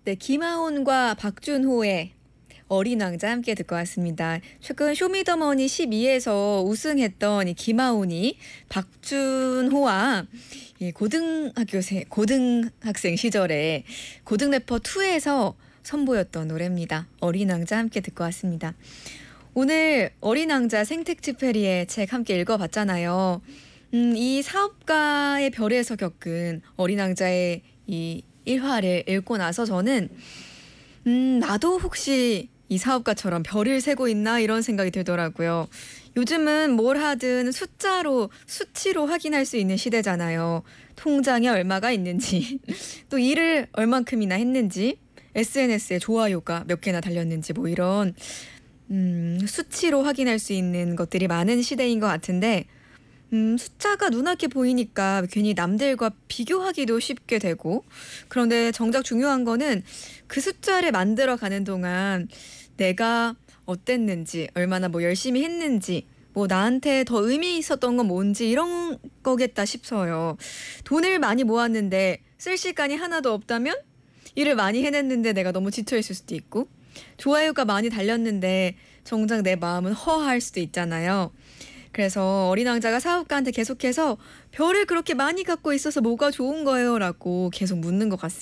네, 김하온과 박준호의 어린 왕자 함께 듣고 왔습니다. 최근 쇼미더머니 12에서 우승했던 이 김하온이 박준호와 고등학생 시절에 고등 래퍼 2에서 선보였던 노래입니다. 어린 왕자 함께 듣고 왔습니다. 오늘 어린 왕자 생텍쥐페리의 책 함께 읽어봤잖아요. 이 사업가의 별에서 겪은 어린 왕자의 이 일화를 읽고 나서 저는 나도 혹시 이 사업가처럼 별을 세고 있나 이런 생각이 들더라고요. 요즘은 뭘 하든 수치로 확인할 수 있는 시대잖아요. 통장에 얼마가 있는지, 또 일을 얼만큼이나 했는지, SNS에 좋아요가 몇 개나 달렸는지 뭐 이런 수치로 확인할 수 있는 것들이 많은 시대인 것 같은데 숫자가 눈앞에 보이니까 괜히 남들과 비교하기도 쉽게 되고, 그런데 정작 중요한 거는 그 숫자를 만들어가는 동안 내가 어땠는지, 얼마나 뭐 열심히 했는지, 뭐 나한테 더 의미 있었던 건 뭔지 이런 거겠다 싶어요. 돈을 많이 모았는데 쓸 시간이 하나도 없다면 일을 많이 해냈는데 내가 너무 지쳐있을 수도 있고, 좋아요가 많이 달렸는데 정작 내 마음은 허할 수도 있잖아요. 그래서 어린 왕자가 사업가한테 계속해서 별을 그렇게 많이 갖고 있어서 뭐가 좋은 거예요? 라고 계속 묻는 것 같습니다.